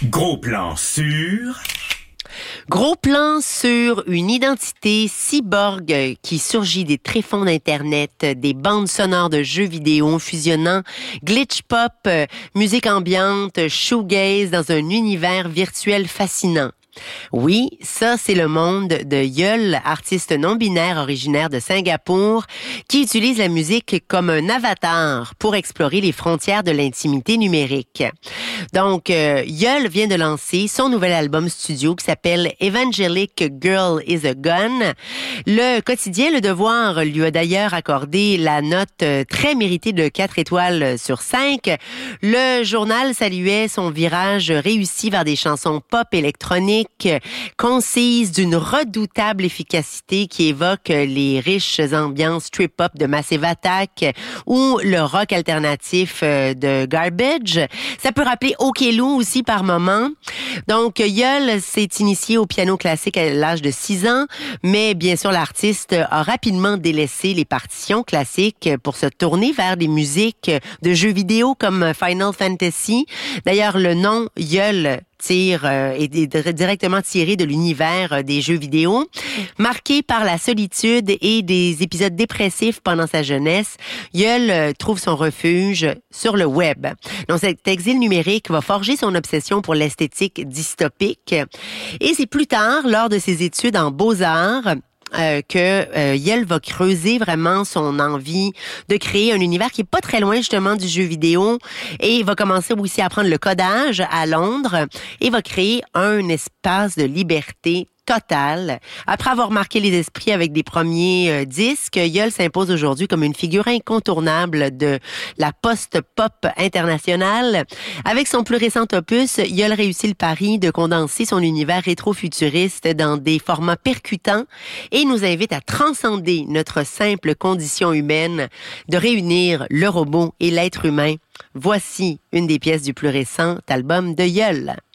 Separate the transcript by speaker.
Speaker 1: Gros plan sur...
Speaker 2: Gros plan sur une identité cyborg qui surgit des tréfonds d'Internet, des bandes sonores de jeux vidéo fusionnant glitch pop, musique ambiante, shoegaze dans un univers virtuel fascinant. Oui, ça, c'est le monde de Yeol, artiste non-binaire originaire de Singapour, qui utilise la musique comme un avatar pour explorer les frontières de l'intimité numérique. Donc, Yeol vient de lancer son nouvel album studio qui s'appelle Evangelic Girl is a Gun. Le quotidien Le Devoir lui a d'ailleurs accordé la note très méritée de 4 étoiles sur 5. Le journal saluait son virage réussi vers des chansons pop électroniques concise d'une redoutable efficacité qui évoque les riches ambiances trip-hop de Massive Attack ou le rock alternatif de Garbage. Ça peut rappeler Okello aussi par moment. Donc, Yeol s'est initié au piano classique à l'âge de 6 ans, mais bien sûr, l'artiste a rapidement délaissé les partitions classiques pour se tourner vers des musiques de jeux vidéo comme Final Fantasy. D'ailleurs, le nom Yeol est directement tiré de l'univers des jeux vidéo. Marqué par la solitude et des épisodes dépressifs pendant sa jeunesse, Yeol trouve son refuge sur le web. Donc, cet exil numérique va forger son obsession pour l'esthétique dystopique. Et c'est plus tard, lors de ses études en beaux-arts, que Yeol va creuser vraiment son envie de créer un univers qui est pas très loin justement du jeu vidéo, et il va commencer aussi à apprendre le codage à Londres et va créer un espace de liberté totale. Après avoir marqué les esprits avec des premiers disques, Yeol s'impose aujourd'hui comme une figure incontournable de la post-pop internationale. Avec son plus récent opus, Yeol réussit le pari de condenser son univers rétro-futuriste dans des formats percutants et nous invite à transcender notre simple condition humaine, de réunir le robot et l'être humain. Voici une des pièces du plus récent album de Yeol.